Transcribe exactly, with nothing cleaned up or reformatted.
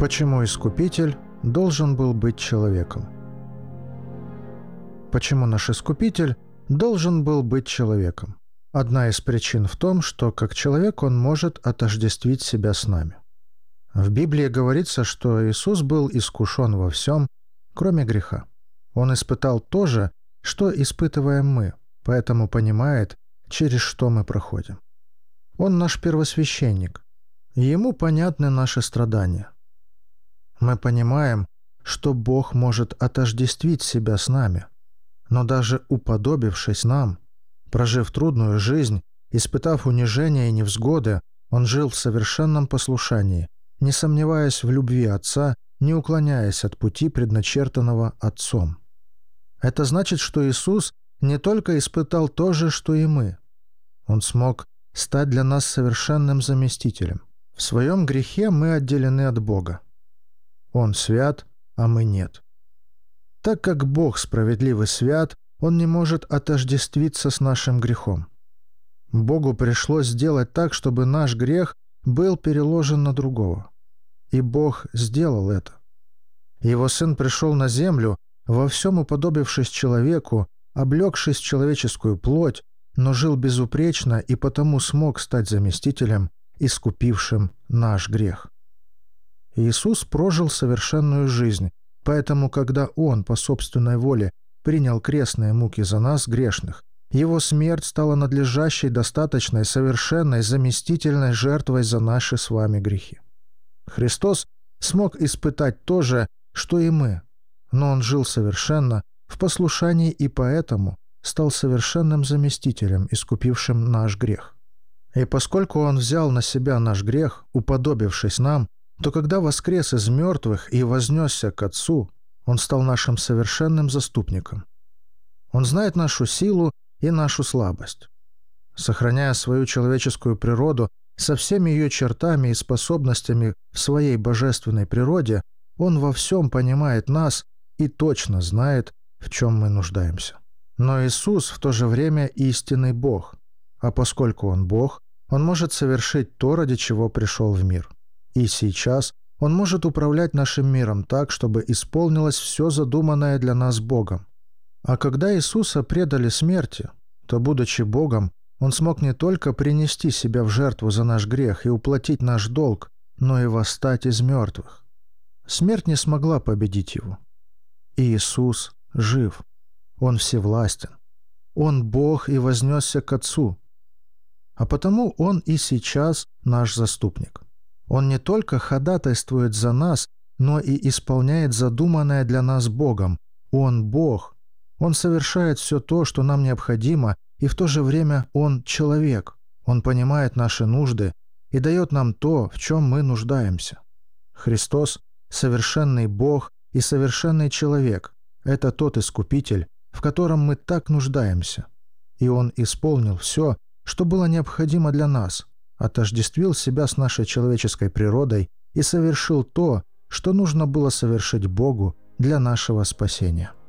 Почему Искупитель должен был быть человеком? Почему наш Искупитель должен был быть человеком? Одна из причин в том, что как человек он может отождествить себя с нами. В Библии говорится, что Иисус был искушен во всем, кроме греха. Он испытал то же, что испытываем мы, поэтому понимает, через что мы проходим. Он наш первосвященник, и ему понятны наши страдания. Мы понимаем, что Бог может отождествить себя с нами, но даже уподобившись нам, прожив трудную жизнь, испытав унижение и невзгоды, Он жил в совершенном послушании, не сомневаясь в любви Отца, не уклоняясь от пути, предначертанного Отцом. Это значит, что Иисус не только испытал то же, что и мы. Он смог стать для нас совершенным заместителем. В своем грехе мы отделены от Бога. Он свят, а мы нет. Так как Бог справедлив и свят, Он не может отождествиться с нашим грехом. Богу пришлось сделать так, чтобы наш грех был переложен на другого. И Бог сделал это. Его Сын пришел на землю, во всем уподобившись человеку, облегшись в человеческую плоть, но жил безупречно и потому смог стать заместителем, искупившим наш грех. Иисус прожил совершенную жизнь, поэтому, когда Он по собственной воле принял крестные муки за нас, грешных, Его смерть стала надлежащей, достаточной, совершенной, заместительной жертвой за наши с вами грехи. Христос смог испытать то же, что и мы, но Он жил совершенно, в послушании и поэтому стал совершенным заместителем, искупившим наш грех. И поскольку Он взял на себя наш грех, уподобившись нам, то когда воскрес из мертвых и вознесся к Отцу, Он стал нашим совершенным заступником. Он знает нашу силу и нашу слабость. Сохраняя свою человеческую природу со всеми ее чертами и способностями в своей божественной природе, Он во всем понимает нас и точно знает, в чем мы нуждаемся. Но Иисус в то же время истинный Бог, а поскольку Он Бог, Он может совершить то, ради чего пришел в мир. И сейчас Он может управлять нашим миром так, чтобы исполнилось все задуманное для нас Богом. А когда Иисуса предали смерти, то, будучи Богом, Он смог не только принести себя в жертву за наш грех и уплатить наш долг, но и восстать из мертвых. Смерть не смогла победить Его. И Иисус жив. Он всевластен. Он Бог и вознесся к Отцу. А потому Он и сейчас наш заступник. Он не только ходатайствует за нас, но и исполняет задуманное для нас Богом. Он Бог. Он совершает все то, что нам необходимо, и в то же время Он человек. Он понимает наши нужды и дает нам то, в чем мы нуждаемся. Христос – совершенный Бог и совершенный человек. Это тот Искупитель, в котором мы так нуждаемся. И Он исполнил все, что было необходимо для нас, отождествил себя с нашей человеческой природой и совершил то, что нужно было совершить Богу для нашего спасения.